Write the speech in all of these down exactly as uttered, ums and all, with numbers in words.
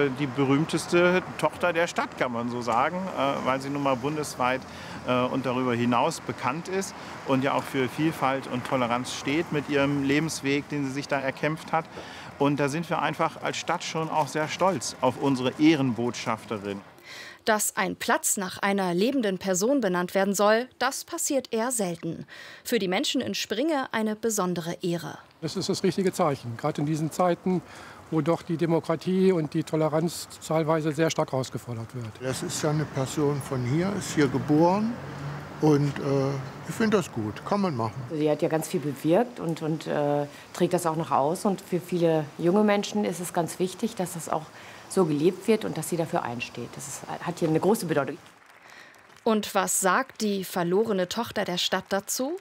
äh, die berühmteste Tochter der Stadt, kann man so sagen, äh, weil sie nun mal bundesweit äh, und darüber hinaus bekannt ist und ja auch für Vielfalt und Toleranz steht mit ihrem Lebensweg, den sie sich da erkämpft hat. Und da sind wir einfach als Stadt schon auch sehr stolz auf unsere Ehrenbotschafterin. Dass ein Platz nach einer lebenden Person benannt werden soll, das passiert eher selten. Für die Menschen in Springe eine besondere Ehre. Das ist das richtige Zeichen, gerade in diesen Zeiten, wo doch die Demokratie und die Toleranz teilweise sehr stark herausgefordert wird. Das ist ja eine Person von hier, ist hier geboren und äh, ich finde das gut, kann man machen. Sie hat ja ganz viel bewirkt und, und äh, trägt das auch noch aus. Und für viele junge Menschen ist es ganz wichtig, dass das auch so gelebt wird und dass sie dafür einsteht. Das ist, hat hier eine große Bedeutung. Und was sagt die verlorene Tochter der Stadt dazu?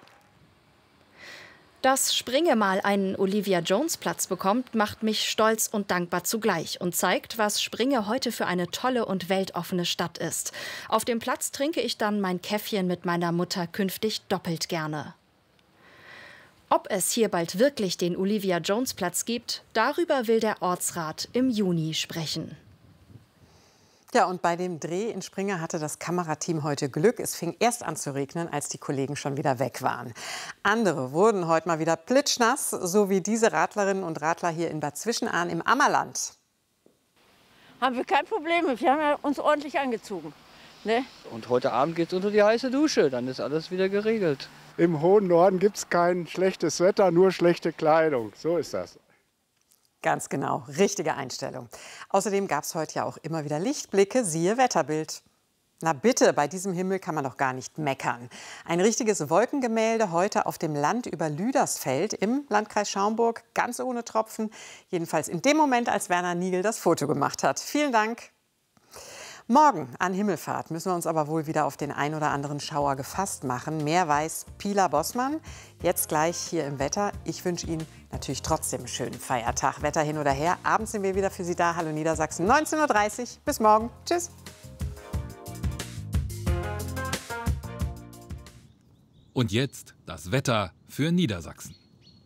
Dass Springe mal einen Olivia-Jones-Platz bekommt, macht mich stolz und dankbar zugleich und zeigt, was Springe heute für eine tolle und weltoffene Stadt ist. Auf dem Platz trinke ich dann mein Käffchen mit meiner Mutter künftig doppelt gerne. Ob es hier bald wirklich den Olivia-Jones-Platz gibt, darüber will der Ortsrat im Juni sprechen. Ja, und bei dem Dreh in Springe hatte das Kamerateam heute Glück. Es fing erst an zu regnen, als die Kollegen schon wieder weg waren. Andere wurden heute mal wieder plitschnass, so wie diese Radlerinnen und Radler hier in Bad Zwischenahn im Ammerland. Haben wir kein Problem mit. Wir haben ja uns ordentlich angezogen. Ne? Und heute Abend geht's unter die heiße Dusche, dann ist alles wieder geregelt. Im hohen Norden gibt es kein schlechtes Wetter, nur schlechte Kleidung. So ist das. Ganz genau, richtige Einstellung. Außerdem gab es heute ja auch immer wieder Lichtblicke, siehe Wetterbild. Na bitte, bei diesem Himmel kann man doch gar nicht meckern. Ein richtiges Wolkengemälde heute auf dem Land über Lüdersfeld im Landkreis Schaumburg, ganz ohne Tropfen. Jedenfalls in dem Moment, als Werner Nigel das Foto gemacht hat. Vielen Dank. Morgen an Himmelfahrt müssen wir uns aber wohl wieder auf den ein oder anderen Schauer gefasst machen. Mehr weiß Pila Bossmann. Jetzt gleich hier im Wetter. Ich wünsche Ihnen natürlich trotzdem einen schönen Feiertag. Wetter hin oder her. Abends sind wir wieder für Sie da. Hallo Niedersachsen, neunzehn Uhr dreißig. Bis morgen. Tschüss. Und jetzt das Wetter für Niedersachsen.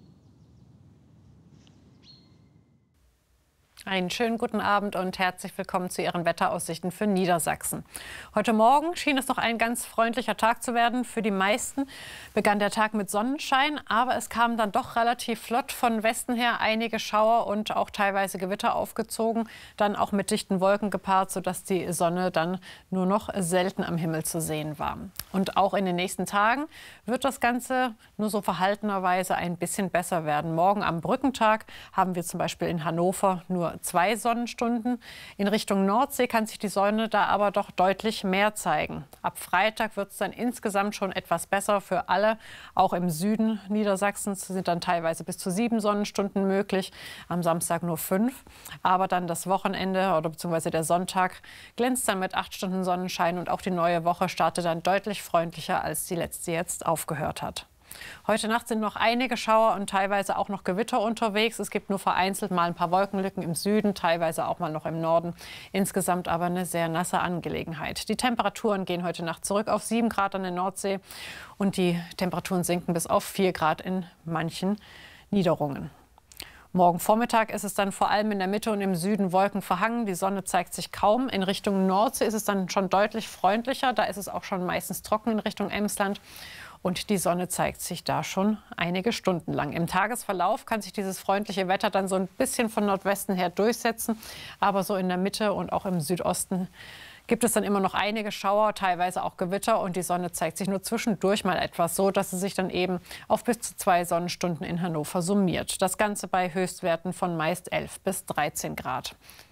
Einen schönen guten Abend und herzlich willkommen zu Ihren Wetteraussichten für Niedersachsen. Heute Morgen schien es noch ein ganz freundlicher Tag zu werden. Für die meisten begann der Tag mit Sonnenschein, aber es kamen dann doch relativ flott von Westen her einige Schauer und auch teilweise Gewitter aufgezogen, dann auch mit dichten Wolken gepaart, sodass die Sonne dann nur noch selten am Himmel zu sehen war. Und auch in den nächsten Tagen wird das Ganze nur so verhaltenerweise ein bisschen besser werden. Morgen am Brückentag haben wir zum Beispiel in Hannover nur zwei Sonnenstunden. In Richtung Nordsee kann sich die Sonne da aber doch deutlich mehr zeigen. Ab Freitag wird es dann insgesamt schon etwas besser für alle. Auch im Süden Niedersachsens sind dann teilweise bis zu sieben Sonnenstunden möglich. Am Samstag nur fünf. Aber dann das Wochenende oder beziehungsweise der Sonntag glänzt dann mit acht Stunden Sonnenschein. Und auch die neue Woche startet dann deutlich freundlicher, als die letzte jetzt aufgehört hat. Heute Nacht sind noch einige Schauer und teilweise auch noch Gewitter unterwegs. Es gibt nur vereinzelt mal ein paar Wolkenlücken im Süden, teilweise auch mal noch im Norden. Insgesamt aber eine sehr nasse Angelegenheit. Die Temperaturen gehen heute Nacht zurück auf sieben Grad an der Nordsee und die Temperaturen sinken bis auf vier Grad in manchen Niederungen. Morgen Vormittag ist es dann vor allem in der Mitte und im Süden wolkenverhangen. Die Sonne zeigt sich kaum. In Richtung Nordsee ist es dann schon deutlich freundlicher. Da ist es auch schon meistens trocken in Richtung Emsland. Und die Sonne zeigt sich da schon einige Stunden lang. Im Tagesverlauf kann sich dieses freundliche Wetter dann so ein bisschen von Nordwesten her durchsetzen. Aber so in der Mitte und auch im Südosten gibt es dann immer noch einige Schauer, teilweise auch Gewitter. Und die Sonne zeigt sich nur zwischendurch mal etwas so, dass sie sich dann eben auf bis zu zwei Sonnenstunden in Hannover summiert. Das Ganze bei Höchstwerten von meist elf bis dreizehn Grad.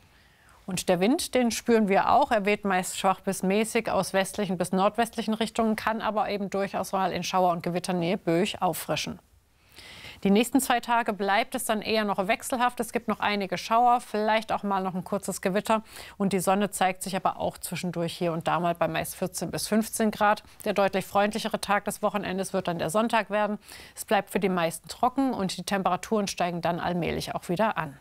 Und der Wind, den spüren wir auch. Er weht meist schwach bis mäßig aus westlichen bis nordwestlichen Richtungen, kann aber eben durchaus mal in Schauer- und Gewitternähe böig auffrischen. Die nächsten zwei Tage bleibt es dann eher noch wechselhaft. Es gibt noch einige Schauer, vielleicht auch mal noch ein kurzes Gewitter. Und die Sonne zeigt sich aber auch zwischendurch hier und da mal bei meist vierzehn bis fünfzehn Grad. Der deutlich freundlichere Tag des Wochenendes wird dann der Sonntag werden. Es bleibt für die meisten trocken und die Temperaturen steigen dann allmählich auch wieder an.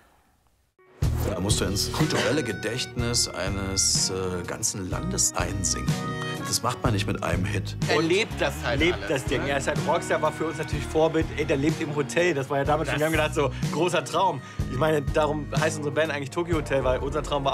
Da musst du ins kulturelle Gedächtnis eines äh, ganzen Landes einsinken. Das macht man nicht mit einem Hit. Er lebt das halt lebt alles, das Ding. Ne? Er ist halt Rockstar, war für uns natürlich Vorbild. Ey, der lebt im Hotel. Das war ja damals schon, wir haben gedacht, so großer Traum. Ich meine, darum heißt unsere Band eigentlich Tokyo Hotel, weil unser Traum war